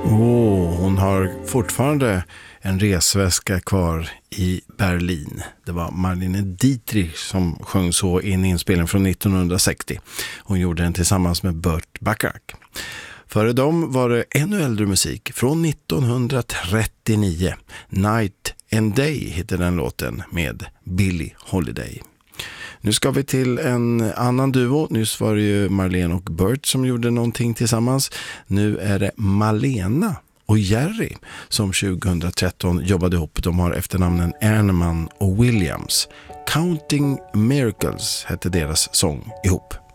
Hon har fortfarande en resväska kvar i Berlin. Det var Marlene Dietrich som sjöng så i en inspelning från 1960. Hon gjorde den tillsammans med Burt Bacharach. Före dem var det ännu äldre musik från 1939. Night and Day heter den låten med Billie Holiday. Nu ska vi till en annan duo. Nyss var det ju Marlene och Burt som gjorde någonting tillsammans. Nu är det Malena och Jerry som 2013 jobbade ihop. De har efternamnen Erneman och Williams. Counting Miracles hette deras sång ihop.